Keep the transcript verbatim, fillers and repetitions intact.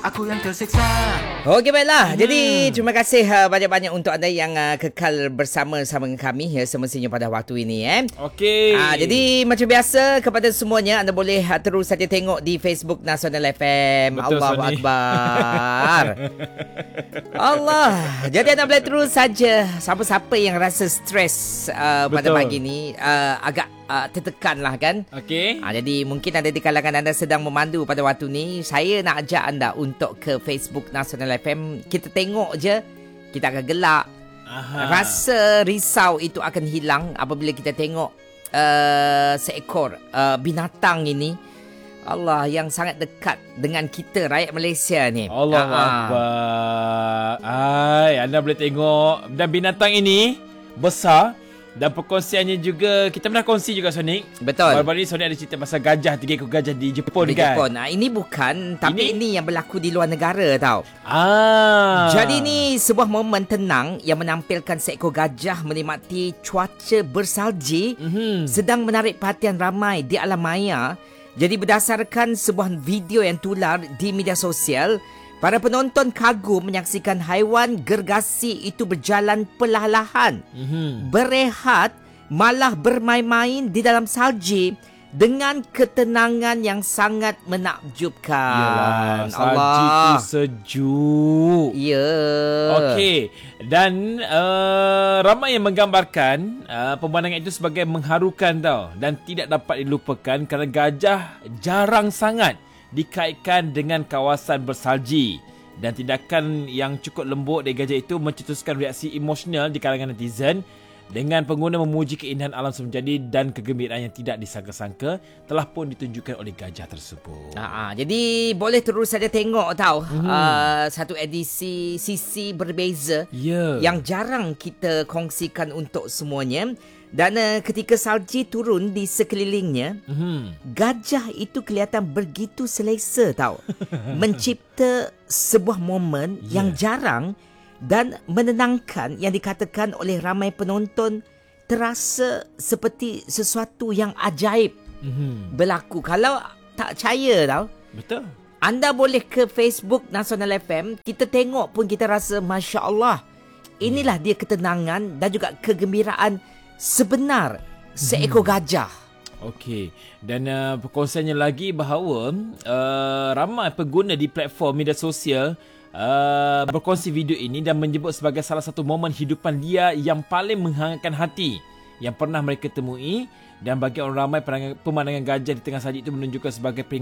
aku yang tersiksa. Okey, baiklah. Hmm. Jadi terima kasih uh, banyak-banyak untuk anda yang uh, kekal bersama-sama dengan kami ya, semestinya pada waktu ini eh. Okey. Uh, jadi macam biasa kepada semuanya, anda boleh uh, terus saja tengok di Facebook Nasional F M. Betul, Allahu Sony. Akbar. Allah. Jadi anda boleh terus saja, siapa-siapa yang rasa stres uh, pada Betul. pagi ni uh, agak uh, tertekan lah kan. Okey. Ha, jadi mungkin ada di kalangan anda sedang memandu pada waktu ni. Saya nak ajak anda untuk ke Facebook Nasional F M. Kita tengok je, kita akan gelak. Aha. Rasa risau itu akan hilang apabila kita tengok uh, seekor uh, binatang ini. Allah, yang sangat dekat dengan kita rakyat Malaysia ni. Allah Ha, ha. Akbar. Ai, anda boleh tengok. Dan binatang ini besar. Dan perkongsiannya juga, kita pernah kongsi juga, Sonic. Betul. Baru-baru ni Sonic ada cerita pasal gajah, tiga ekor gajah di Jepun Di kan? Jepun. Ha, ini bukan, tapi Ini? ini? yang berlaku di luar negara tau. Ah. Jadi ni sebuah momen tenang yang menampilkan seekor gajah menikmati cuaca bersalji Mhm. sedang menarik perhatian ramai di alam maya. Jadi berdasarkan sebuah video yang tular di media sosial, para penonton kagum menyaksikan haiwan gergasi itu berjalan perlahan-lahan, Mhm. berehat, malah bermain-main di dalam salji dengan ketenangan yang sangat menakjubkan. Yalah, salji tu sejuk. Ya. Okey. Dan uh, ramai yang menggambarkan uh, pemandangan itu sebagai mengharukan tau. Dan tidak dapat dilupakan kerana gajah jarang sangat dikaitkan dengan kawasan bersalji. Dan tindakan yang cukup lembut dari gajah itu mencetuskan reaksi emosional di kalangan netizen, dengan pengguna memuji keindahan alam semula dan kegembiraan yang tidak disangka-sangka telah pun ditunjukkan oleh gajah tersebut. Ha, jadi boleh terus saja tengok tau, Mhm. uh, satu edisi sisi berbeza Ya. yang jarang kita kongsikan untuk semuanya. Dan uh, ketika salji turun di sekelilingnya, Mhm. gajah itu kelihatan begitu selesa tau, mencipta sebuah momen Ya. yang jarang dan menenangkan yang dikatakan oleh ramai penonton terasa seperti sesuatu yang ajaib Mhm. berlaku. Kalau tak percaya tau, Betul. anda boleh ke Facebook Nasional F M. Kita tengok pun kita rasa Masya Allah. Inilah dia ketenangan dan juga kegembiraan sebenar seekor gajah. Okey. Dan uh, perkongsiannya lagi bahawa uh, ramai pengguna di platform media sosial uh, berkongsi video ini dan menyebut sebagai salah satu momen hidupan dia yang paling menghangatkan hati yang pernah mereka temui. Dan bagi orang ramai, pemandangan gajah di tengah salji itu menunjukkan sebagai